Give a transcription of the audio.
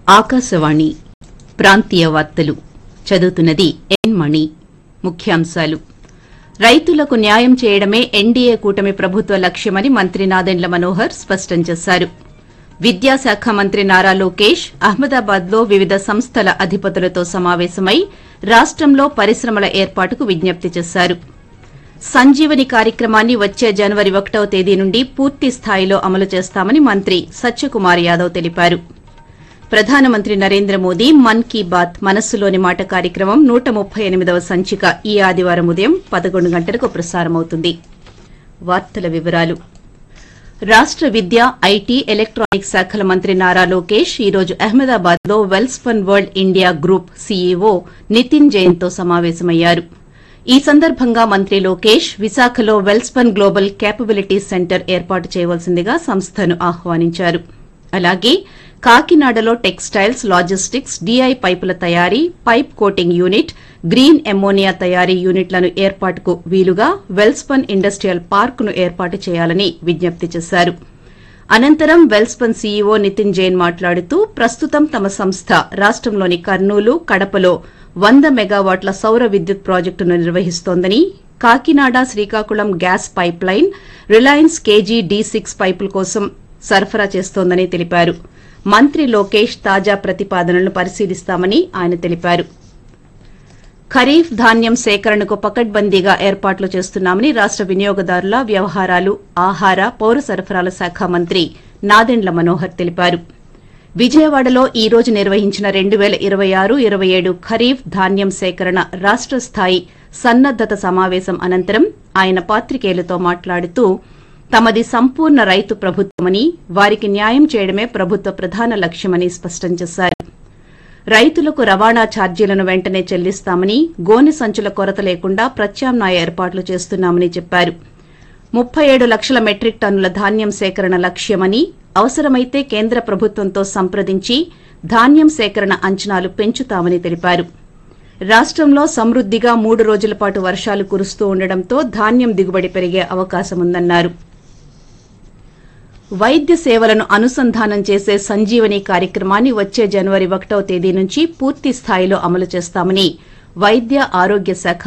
ఆకాశవాణి ప్రాంతీయ వార్తలు చదువుతున్నది ఎన్ మణి. ముఖ్యాంశాలు. రైతులకు న్యాయం చేయడమే ఎన్డీఏ కూటమి ప్రభుత్వ లక్ష్యమని మంత్రి నాదెండ్ల మనోహర్ స్పష్టం చేశారు. విద్యాశాఖ మంత్రి నారా లోకేష్ అహ్మదాబాద్లో వివిధ సంస్థల అధిపతులతో సమావేశమై రాష్టంలో పరిశ్రమల ఏర్పాటుకు విజ్ఞప్తి చేశారు. సంజీవని కార్యక్రమాన్ని వచ్చే జనవరి 1వ తేదీ నుండి పూర్తి స్థాయిలో అమలు చేస్తామని మంత్రి సత్యకుమార్ యాదవ్ తెలిపారు. ప్రధానమంత్రి నరేంద్ర మోదీ మన్ కీ బాత్ మనస్సులోని మాట కార్యక్రమం 138వ సంచిక ఈ ఆదివారం ఉదయం 11 గంటలకు ప్రసారమవుతుంది. వార్తల వివరాలు. రాష్ట విద్య, ఐటీ, ఎలక్టానిక్స్ శాఖల మంత్రి నారా లోకేష్ ఈ రోజు అహ్మదాబాద్లో Welspun world India group CEO Nitin జైన్తో సమావేశమయ్యారు. ఈ సందర్భంగా మంత్రి లోకేష్ విశాఖలో వెల్స్పన్ గ్లోబల్ కేపబిలిటీ సెంటర్ ఏర్పాటు చేయవలసిందిగా సంస్థను ఆహ్వానించారు. అలాగే కాకినాడలో టెక్స్టైల్స్, లాజిస్టిక్స్, డీఐ పైపుల తయారీ, pipe coating unit, green ammonia తయారీ యూనిట్లను ఏర్పాటుకు వీలుగా వెల్స్పన్ ఇండస్టియల్ పార్కును ఏర్పాటు చేయాలని విజ్ఞప్తి చేశారు. అనంతరం వెల్స్పన్ సీఈఓ నితిన్ జైన్ మాట్లాడుతూ ప్రస్తుతం తమ సంస్థ రాష్టంలోని కర్నూలు, కడపలో 100 మెగావాట్ల సౌర విద్యుత్ ప్రాజెక్టును నిర్వహిస్తోందని, Kakinada, Srikakulam gas pipe line, Reliance KG D6 పైపుల కోసం సరఫరా చేస్తోందని తెలిపారు. మంత్రి లోకేష్ తాజా ప్రతిపాదనలను పరిశీలిస్తామని ఆయన తెలిపారు. ఖరీఫ్ ధాన్యం సేకరణకు పకడ్బందీగా ఏర్పాట్లు చేస్తున్నామని రాష్ట వినియోగదారుల వ్యవహారాలు, ఆహార, పౌర సరఫరాల శాఖ మంత్రి నాదెండ్ల మనోహర్ తెలిపారు. విజయవాడలో ఈ రోజు నిర్వహించిన 2026-27 ఖరీఫ్ ధాన్యం సేకరణ రాష్ట స్థాయి సన్నద్దత సమావేశం అనంతరం ఆయన పాత్రికేయులతో మాట్లాడుతూ తమది సంపూర్ణ రైతు ప్రభుత్వమని, వారికి న్యాయం చేయడమే ప్రభుత్వ ప్రధాన లక్ష్యమని స్పష్టం చేశారు. రైతులకు రవాణా ఛార్జీలను వెంటనే చెల్లిస్తామని, గోనె సంచుల కొరత లేకుండా ప్రత్యామ్నాయ ఏర్పాట్లు చేస్తున్నామని చెప్పారు. 37 లక్షల మెట్రిక్ టన్నుల ధాన్యం సేకరణ లక్ష్యమని, అవసరమైతే కేంద్ర ప్రభుత్వంతో సంప్రదించి ధాన్యం సేకరణ అంచనాలు పెంచుతామని తెలిపారు. రాష్టంలో సమృద్దిగా 3 రోజుల పాటు వర్షాలు కురుస్తూ ఉండడంతో ధాన్యం దిగుబడి పెరిగే అవకాశముందన్నారు. వైద్య సేవలను అనుసంధానం చేసే సంజీవని కార్యక్రమాన్ని వచ్చే జనవరి 1వ తేదీ నుంచి పూర్తి స్థాయిలో అమలు చేస్తామని వైద్య ఆరోగ్య శాఖ